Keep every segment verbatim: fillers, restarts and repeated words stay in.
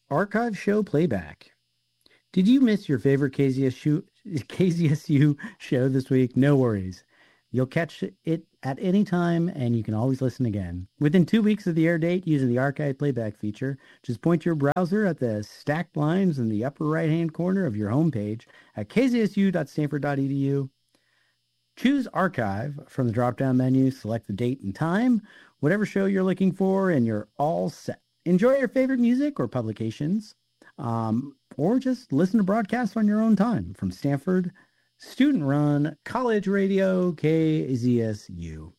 Archive show playback. Did you miss your favorite K Z S U, K Z S U show this week? No worries. You'll catch it at any time, and you can always listen again. Within two weeks of the air date, using the archive playback feature, just point your browser at the stacked lines in the upper right-hand corner of your homepage at k z s u dot stanford dot e d u. Choose Archive from the drop-down menu, select the date and time, whatever show you're looking for, and you're all set. Enjoy your favorite music or publications, um, or just listen to broadcasts on your own time from Stanford student-run college radio K Z S U.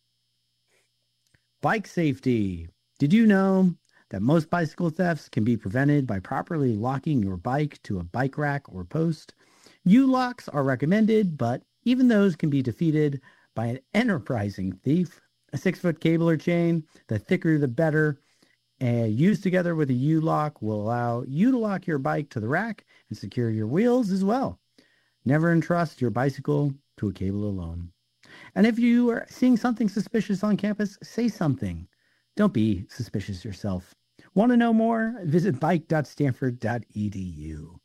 Bike safety. Did you know that most bicycle thefts can be prevented by properly locking your bike to a bike rack or post? U-locks are recommended, but even those can be defeated by an enterprising thief. A six-foot cable or chain, the thicker the better, and used together with a U-lock will allow you to lock your bike to the rack and secure your wheels as well. Never entrust your bicycle to a cable alone. And if you are seeing something suspicious on campus, say something. Don't be suspicious yourself. Want to know more? Visit bike dot stanford dot e d u.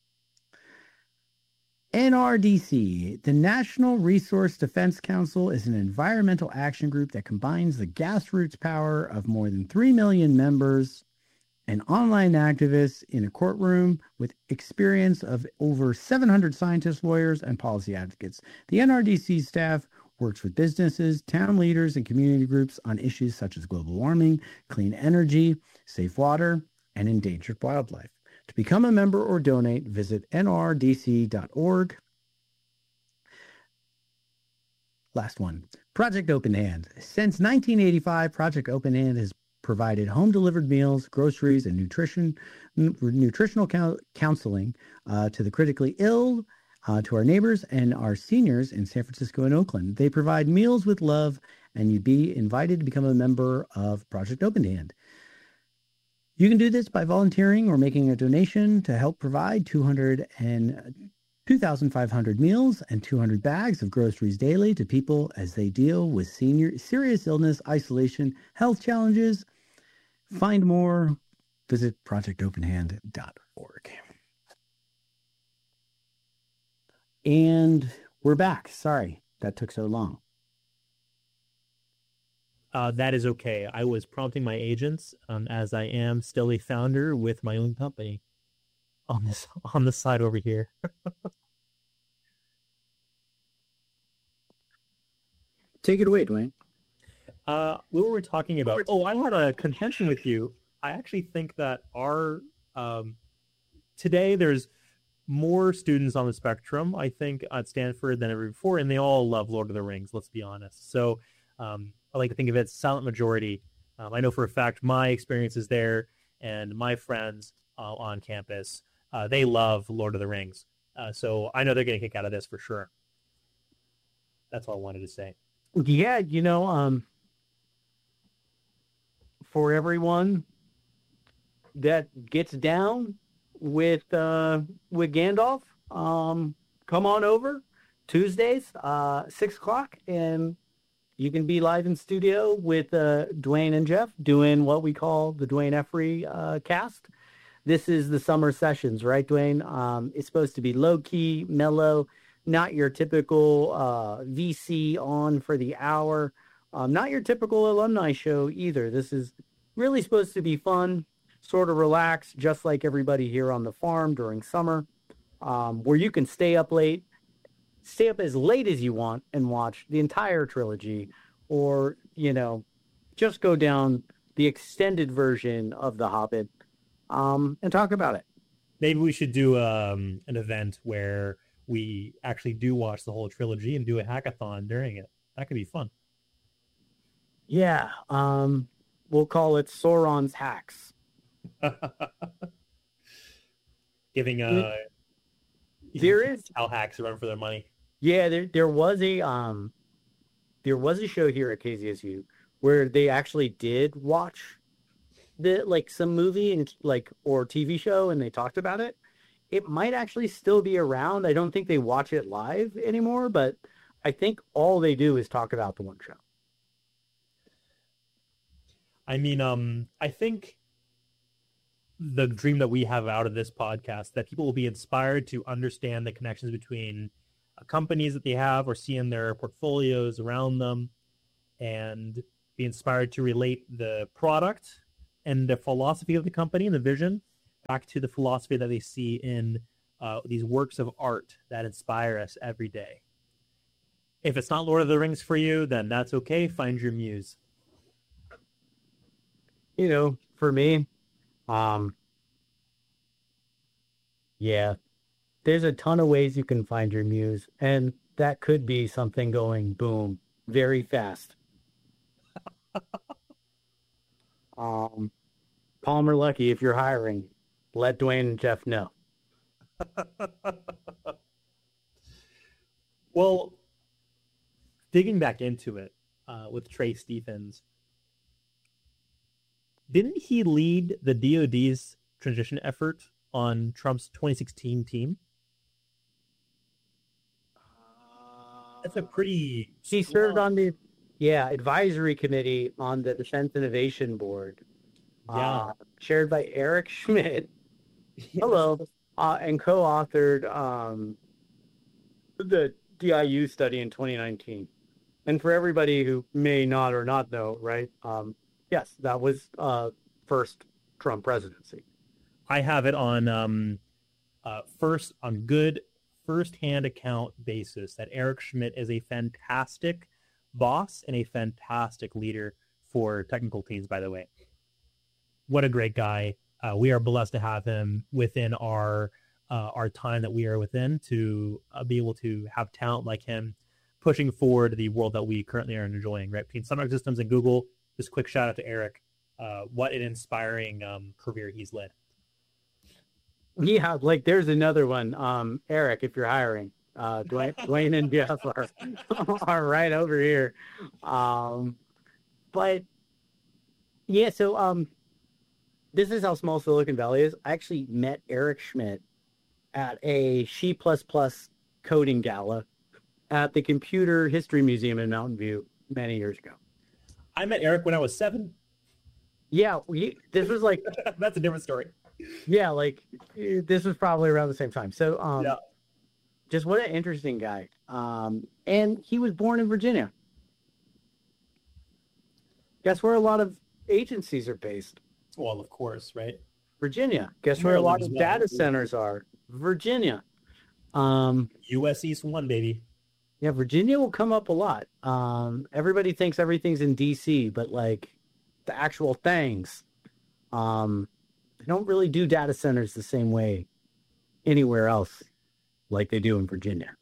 N R D C, the National Resource Defense Council, is an environmental action group that combines the grassroots power of more than three million members and online activists in a courtroom with experience of over seven hundred scientists, lawyers, and policy advocates. The N R D C staff works with businesses, town leaders, and community groups on issues such as global warming, clean energy, safe water, and endangered wildlife. To become a member or donate, visit n r d c dot org. Last one, Project Open Hand. Since nineteen eighty-five, Project Open Hand has provided home-delivered meals, groceries, and nutrition, n- nutritional co- counseling uh, to the critically ill, uh, to our neighbors and our seniors in San Francisco and Oakland. They provide meals with love, and you'd be invited to become a member of Project Open Hand. You can do this by volunteering or making a donation to help provide two hundred and two thousand five hundred meals and two hundred bags of groceries daily to people as they deal with senior serious illness, isolation, health challenges. Find more, visit project open hand dot org. And we're back. Sorry that took so long. Uh, that is okay. I was prompting my agents, um, as I am still a founder with my own company on this on the side over here. Take it away, Dwayne. Uh, we were talking about, oh, I had a contention with you. I actually think that our, um, today there's more students on the spectrum, I think, at Stanford than ever before, and they all love Lord of the Rings, let's be honest. So um, I like to think of it as silent majority. Um, I know for a fact my experiences there and my friends uh, on campus, uh, they love Lord of the Rings. Uh, so I know they're getting a kick out of this for sure. That's all I wanted to say. Yeah, you know, um, for everyone that gets down with uh, with Gandalf, um, come on over Tuesdays, uh, six o'clock, and you can be live in studio with uh, Dwayne and Jeff doing what we call the Dwayne Effrey uh, cast. This is the summer sessions, right, Dwayne? Um, it's supposed to be low key, mellow, not your typical uh, V C on for the hour, um, not your typical alumni show either. This is really supposed to be fun, sort of relaxed, just like everybody here on the farm during summer, um, where you can stay up late, stay up as late as you want and watch the entire trilogy, or, you know, just go down the extended version of The Hobbit um, and talk about it. Maybe we should do um, an event where we actually do watch the whole trilogy and do a hackathon during it. That could be fun. Yeah, um, we'll call it Sauron's Hacks. Giving uh, there is how hacks run for their money. Yeah, there there was a um, there was a show here at K Z S U where they actually did watch the like some movie and like or T V show, and they talked about it. It might actually still be around. I don't think they watch it live anymore, but I think all they do is talk about the one show. I mean, um, I think the dream that we have out of this podcast, that people will be inspired to understand the connections between uh, companies that they have or see in their portfolios around them, and be inspired to relate the product and the philosophy of the company and the vision back to the philosophy that they see in uh, these works of art that inspire us every day. If it's not Lord of the Rings for you, then that's okay. Find your muse. You know, for me, um, yeah, there's a ton of ways you can find your muse, and that could be something going boom very fast. um, Palmer Luckey, if you're hiring, let Dwayne and Jeff know. Well, digging back into it uh, with Trey Stephens, didn't he lead the D O D's transition effort on Trump's twenty sixteen team? That's a pretty... He served on the, yeah, advisory committee on the Defense Innovation Board. Yeah. Uh, chaired by Eric Schmidt. Hello. Uh, and co-authored um, the D I U study in twenty nineteen. And for everybody who may not or not know, right, um, yes, that was uh, first Trump presidency. I have it on um, uh, first on good first-hand account basis that Eric Schmidt is a fantastic boss and a fantastic leader for technical teams, by the way. What a great guy. Uh, we are blessed to have him within our uh, our time that we are within, to uh, be able to have talent like him pushing forward the world that we currently are enjoying, right? Between Sunrock Systems and Google, just quick shout out to Eric. Uh, what an inspiring um, career he's led. Yeah, like there's another one. Um, Eric, if you're hiring, uh, Dwayne, Dwayne and Jeff are, are right over here. Um, but yeah, so um, this is how small Silicon Valley is. I actually met Eric Schmidt at a C plus plus coding gala at the Computer History Museum in Mountain View many years ago. I met Eric when I was seven. Yeah, we, this was like... That's a different story. Yeah, like this was probably around the same time. So um, yeah. Just what an interesting guy. Um, and he was born in Virginia. Guess where a lot of agencies are based? Well, of course, right? Virginia. Guess where a lot of data centers are? Virginia. Um, U S East one, baby. Yeah, Virginia will come up a lot. Um, everybody thinks everything's in D C, but like the actual things, um, they don't really do data centers the same way anywhere else like they do in Virginia.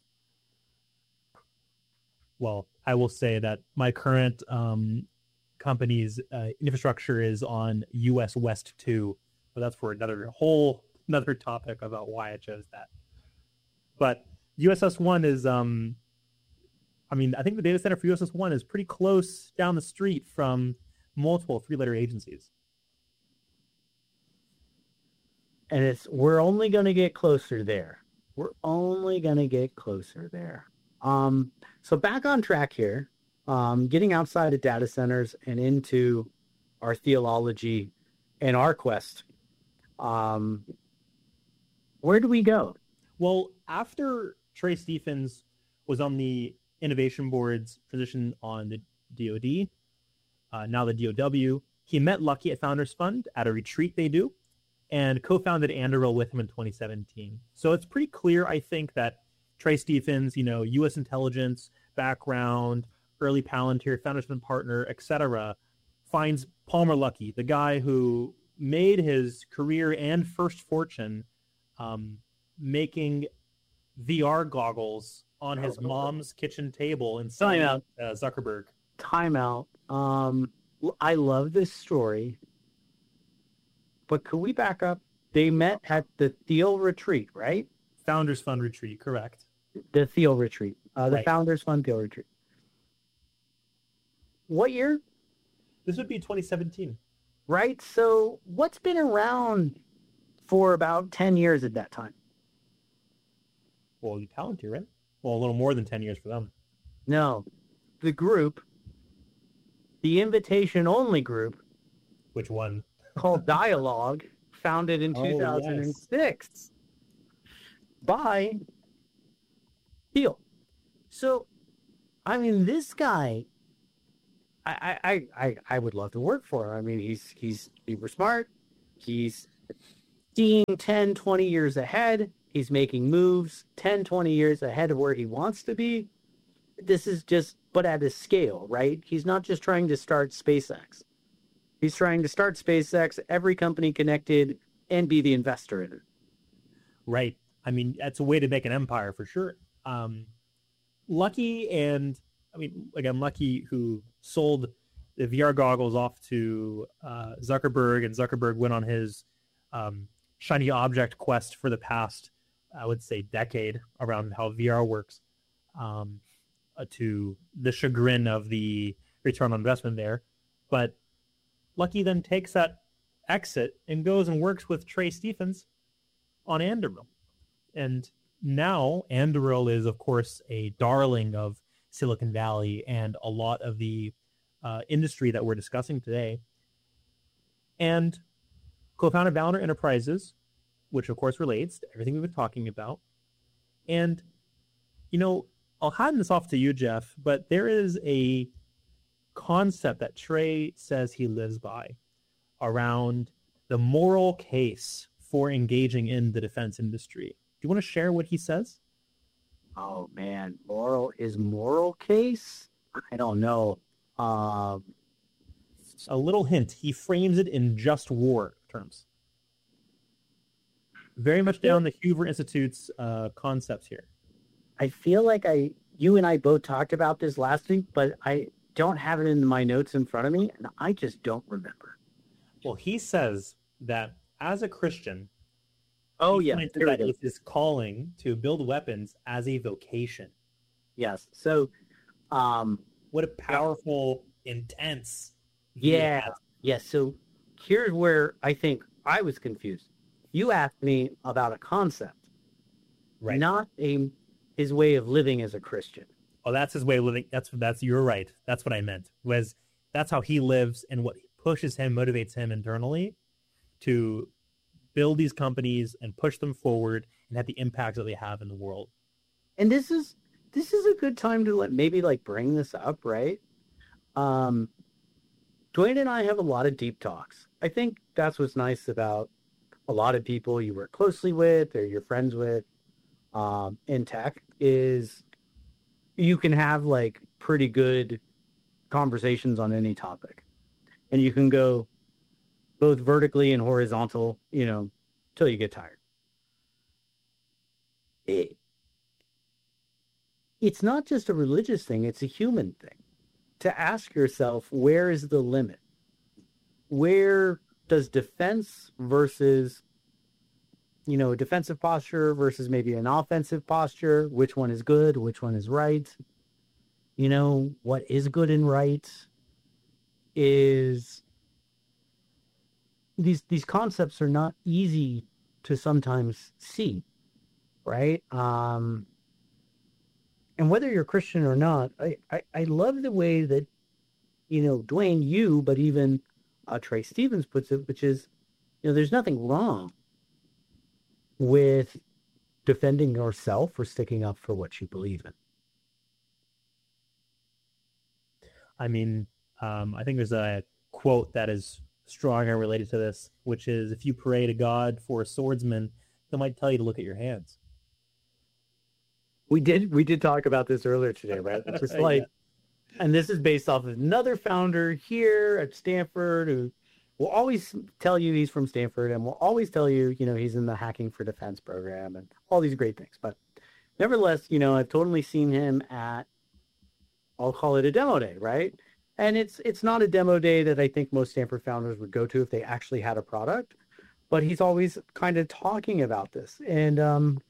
Well, I will say that my current um, company's uh, infrastructure is on U S West two, but that's for another whole another topic about why I chose that. But U S S one is, um, I mean, I think the data center for U S S one is pretty close down the street from multiple three-letter agencies. And it's we're only going to get closer there. We're only going to get closer there. Um, so back on track here, um, getting outside of data centers and into our theology and our quest. Um, where do we go? Well, after Trey Stephens was on the Innovation Board's position on the D O D, uh, now the D O W, he met Luckey at Founders Fund at a retreat they do, and co-founded Anduril with him in twenty seventeen. So it's pretty clear, I think, that Trey Stephens, you know, U S intelligence background, early Palantir, Founders Fund partner, et cetera, finds Palmer Luckey, the guy who made his career and first fortune um, making V R goggles on his mom's kitchen table in Time out. Uh, Zuckerberg. Time out. Um, I love this story. But could we back up? They met at the Thiel Retreat, right? Founders Fund Retreat, correct. The Thiel Retreat. Uh, the Right. Founders Fund Thiel Retreat. What year? This would be twenty seventeen. Right? So what's been around for about ten years at that time? Well, you Palantir, right? Well, a little more than ten years for them. No. The group, the invitation-only group, Which one? called Dialogue, founded in Oh, two thousand six by Thiel. So, I mean, this guy, I, I, I, I would love to work for him. I mean, he's he's super smart. He's seeing ten, twenty years ahead. He's making moves ten, twenty years ahead of where he wants to be. This is just, but at a scale, right? He's not just trying to start SpaceX. He's trying to start SpaceX, every company connected, and be the investor in it. Right. I mean, that's a way to make an empire for sure. Um, Lucky and, I mean, again, Lucky, who sold the V R goggles off to uh, Zuckerberg, and Zuckerberg went on his um, shiny object quest for the past, I would say, decade around how V R works, um, uh, to the chagrin of the return on investment there. But Lucky then takes that exit and goes and works with Trey Stephens on Anduril. And now Anduril is, of course, a darling of Silicon Valley and a lot of the uh, industry that we're discussing today. And co-founded Valor Enterprises, which of course relates to everything we've been talking about. And, you know, I'll hand this off to you, Jeff, but there is a concept that Trey says he lives by around the moral case for engaging in the defense industry. Do you want to share what he says? Oh man, moral is moral case? I don't know. Um, a little hint. He frames it in just war terms. Very much down the Hoover Institute's uh, concepts here. I feel like I, you and I both talked about this last week, but I don't have it in my notes in front of me, and I just don't remember. Well, he says that as a Christian, oh he yeah, finds that it's his calling to build weapons as a vocation. Yes. So, um, what a powerful, intense. Yeah. Yes. Yeah, so here's where I think I was confused. You asked me about a concept, right? Not a his way of living as a Christian. Oh, that's his way of living. That's that's you're right. That's what I meant. Was that's how he lives and what pushes him, motivates him internally to build these companies and push them forward and have the impact that they have in the world. And this is this is a good time to let maybe like bring this up, right? Um, Dwayne and I have a lot of deep talks. I think that's what's nice about a lot of people you work closely with or you're friends with um, in tech is you can have like pretty good conversations on any topic. And you can go both vertically and horizontal, you know, till you get tired. It, it's not just a religious thing, it's a human thing. To ask yourself, where is the limit? Where does defense versus, you know, defensive posture versus maybe an offensive posture, which one is good, which one is right? You know, what is good and right is these these concepts are not easy to sometimes see, right? Um, and whether you're Christian or not, I, I, I love the way that, you know, Dwayne, you, but even uh, Trey Stephens puts it, which is, you know, there's nothing wrong with defending yourself or sticking up for what you believe in. I mean, um, I think there's a quote that is strong and related to this, which is, if you pray to God for a swordsman, he might tell you to look at your hands. We did we did talk about this earlier today, right? It's just like, yeah. And this is based off of another founder here at Stanford who will always tell you he's from Stanford and will always tell you, you know, he's in the Hacking for Defense program and all these great things. But nevertheless, you know, I've totally seen him at, I'll call it a demo day, right? And it's it's not a demo day that I think most Stanford founders would go to if they actually had a product, but he's always kind of talking about this. And um,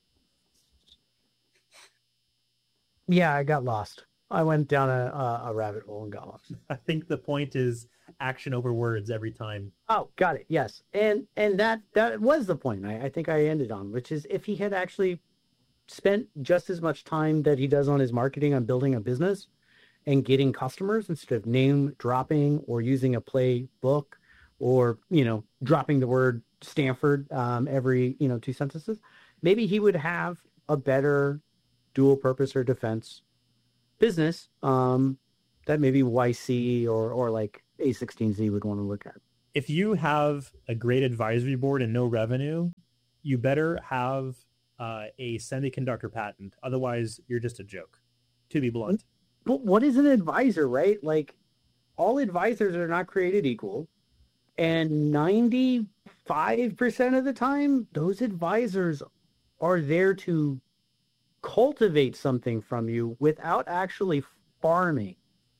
yeah, I got lost. I went down a, a, a rabbit hole and got lost. I think the point is action over words every time. Oh, got it. Yes. And and that, that was the point I, I think I ended on, which is if he had actually spent just as much time that he does on his marketing on building a business and getting customers instead of name dropping or using a playbook or, you know, dropping the word Stanford um, every, you know, two sentences, maybe he would have a better dual purpose or defense business um, that maybe Y C or, or like A sixteen Z would want to look at. If you have a great advisory board and no revenue, you better have uh, a semiconductor patent. Otherwise, you're just a joke, to be blunt. But what is an advisor, right? Like, all advisors are not created equal. And ninety-five percent of the time, those advisors are there to cultivate something from you without actually farming.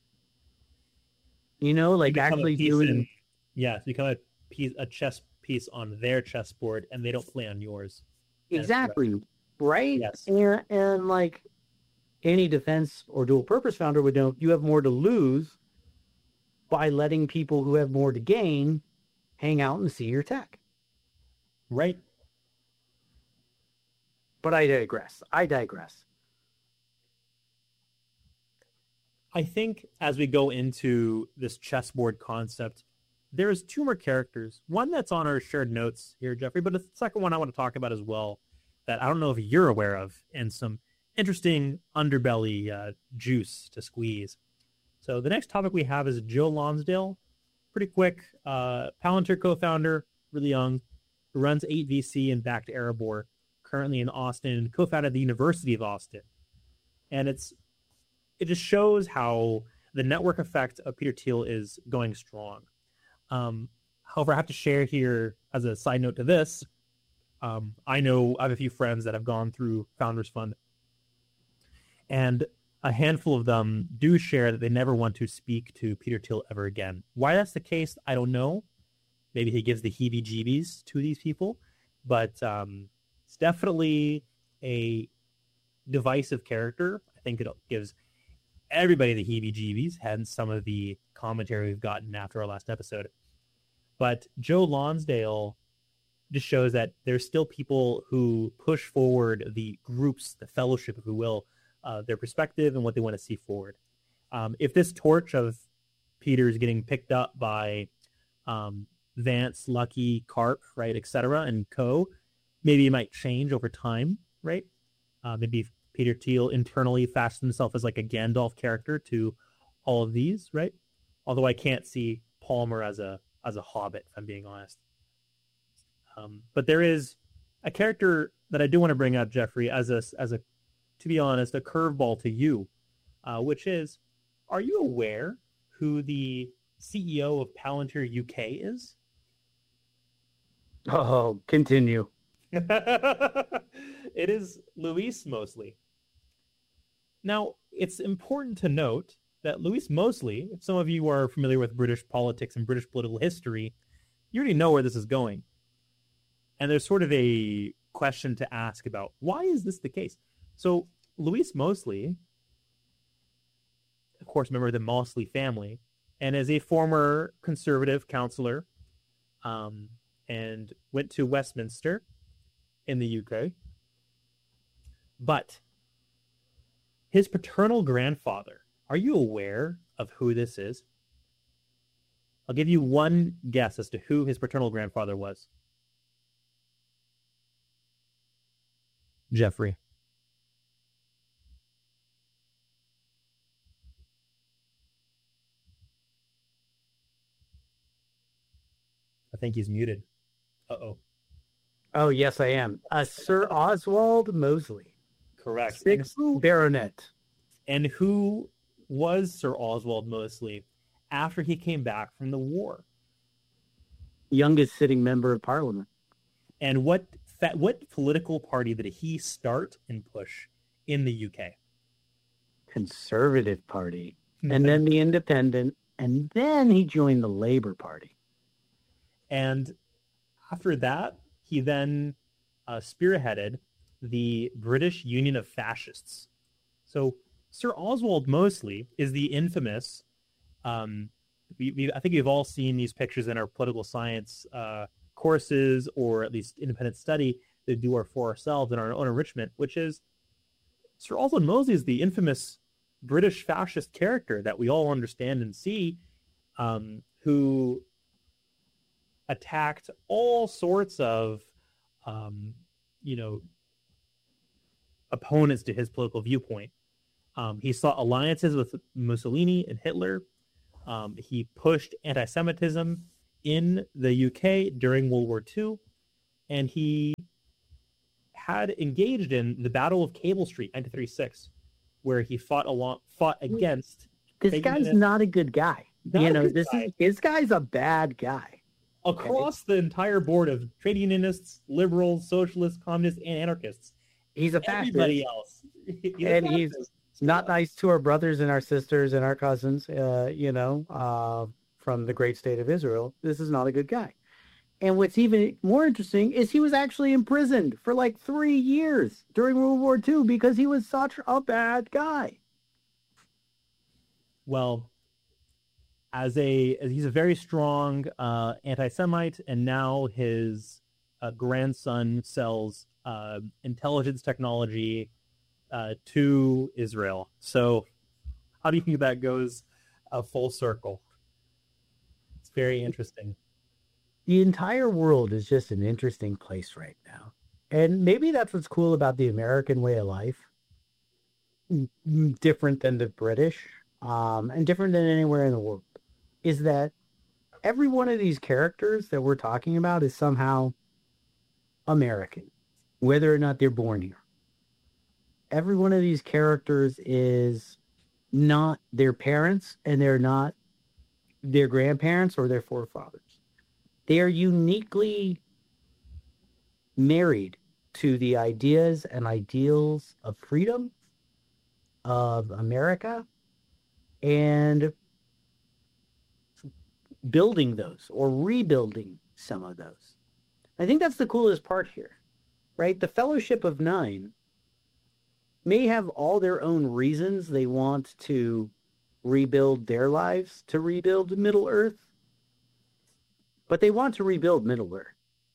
You know, like You become a actually piece doing... in- yeah, you become a piece, a chess piece on their chessboard, and they don't play on yours. That's Exactly. Right? Yes. And, and like any defense or dual purpose founder would know, you have more to lose by letting people who have more to gain hang out and see your tech. Right. But I digress. I digress. I think as we go into this chessboard concept, there's two more characters. One that's on our shared notes here, Jeffrey, but the second one I want to talk about as well that I don't know if you're aware of, and some interesting underbelly uh, juice to squeeze. So the next topic we have is Joe Lonsdale. Pretty quick. Uh, Palantir co-founder, really young, runs eight V C and backed Erebor, currently in Austin, co-founded the University of Austin. And it's it just shows how the network effect of Peter Thiel is going strong. Um, however, I have to share here as a side note to this, um, I know I have a few friends that have gone through Founders Fund, and a handful of them do share that they never want to speak to Peter Thiel ever again. Why that's the case, I don't know. Maybe he gives the heebie-jeebies to these people, but um, it's definitely a divisive character. I think it gives everybody the heebie-jeebies, hence some of the commentary we've gotten after our last episode. But Joe Lonsdale just shows that there's still people who push forward the groups, the fellowship, if we will, uh, their perspective and what they want to see forward. Um, if this torch of Peter is getting picked up by um, Vance, Lucky, Karp, right, et cetera, and co, maybe it might change over time, right? Uh, maybe Peter Thiel internally fashioned himself as like a Gandalf character to all of these, right? Although I can't see Palmer as a as a hobbit, if I'm being honest. Um, but there is a character that I do want to bring up, Jeffrey, as a as a to be honest, a curveball to you, uh, which is, are you aware who the C E O of Palantir U K is? Oh, continue. It is Louise Mosley. Now, it's important to note that Louise Mosley, if some of you are familiar with British politics and British political history, you already know where this is going. And there's sort of a question to ask about, why is this the case? So Louise Mosley, of course, member of the Mosley family, and is a former conservative counselor, um, and went to Westminster in the U K. But his paternal grandfather, are you aware of who this is? I'll give you one guess as to who his paternal grandfather was. Jeffrey. I think he's muted. Uh-oh. Oh, yes, I am. Uh, Sir Oswald Mosley. Correct. Sixth Baronet. And who was Sir Oswald Mosley after he came back from the war? Youngest sitting member of Parliament. And what what political party did he start and push in the U K? Conservative Party. And then the Independent. And then he joined the Labour Party. And after that, he then uh, spearheaded the British Union of Fascists. So Sir Oswald Mosley is the infamous, um, we, we, I think we've all seen these pictures in our political science uh, courses, or at least independent study that we do our for ourselves in our own enrichment, which is Sir Oswald Mosley is the infamous British fascist character that we all understand and see, um, who attacked all sorts of, um, you know, opponents to his political viewpoint. Um, he sought alliances with Mussolini and Hitler. Um, he pushed anti-Semitism in the U K during World War Two, and he had engaged in the Battle of Cable Street, nineteen thirty-six, where he fought along, fought against. This guy's Reagan, not a good guy. not You a know, good this guy. is this guy's a bad guy. Across the entire board of trade unionists, liberals, socialists, communists, and anarchists. He's a fascist. Everybody else. He's a And he's fascist. not nice to our brothers and our sisters and our cousins, uh, you know, uh, from the great state of Israel. This is not a good guy. And what's even more interesting is he was actually imprisoned for like three years during World War Two because he was such a bad guy. Well, as a as he's a very strong uh, anti-Semite, and now his uh, grandson sells uh, intelligence technology uh, to Israel. So, how do you think that goes uh, full circle? It's very interesting. The entire world is just an interesting place right now. And maybe that's what's cool about the American way of life. Different than the British, um, and different than anywhere in the world, is that every one of these characters that we're talking about is somehow American, whether or not they're born here. Every one of these characters is not their parents, and they're not their grandparents or their forefathers. They are uniquely married to the ideas and ideals of freedom, of America, and building those or rebuilding some of those. I think that's the coolest part here, right? The Fellowship of Nine may have all their own reasons they want to rebuild their lives, to rebuild Middle Earth, but they want to rebuild Middle Earth.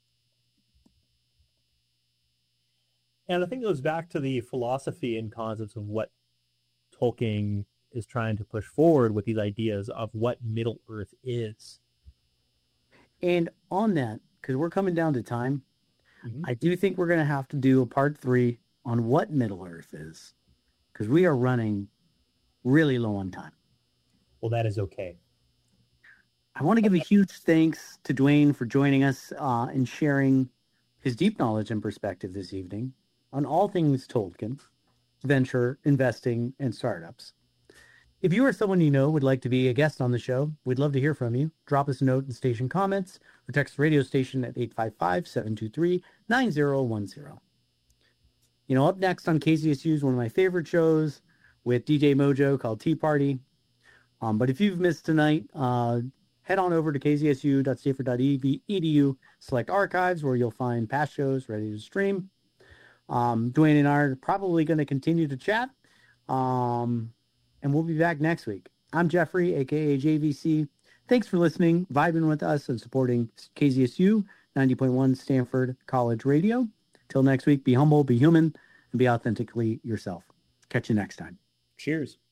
And I think it goes back to the philosophy and concepts of what Tolkien is trying to push forward with these ideas of what Middle Earth is. And on that, because we're coming down to time, Mm-hmm. I do think we're going to have to do a part three on what Middle Earth is, because we are running really low on time. Well, that is okay. I want to give a huge thanks to Dwayne for joining us uh, and sharing his deep knowledge and perspective this evening on all things Tolkien, venture, investing, and startups. If you or someone you know would like to be a guest on the show, we'd love to hear from you. Drop us a note in station comments or text the radio station at eight five five, seven two three, nine zero one zero. You know, up next on K Z S U is one of my favorite shows with D J Mojo called Tea Party. Um, but if you've missed tonight, uh, head on over to k z s u dot stanford dot e d u, select archives, where you'll find past shows ready to stream. Um, Dwayne and I are probably going to continue to chat. Um, and we'll be back next week. I'm Jeffrey, a k a. J V C. Thanks for listening, vibing with us, and supporting K Z S U ninety point one Stanford College Radio. Till next week, be humble, be human, and be authentically yourself. Catch you next time. Cheers.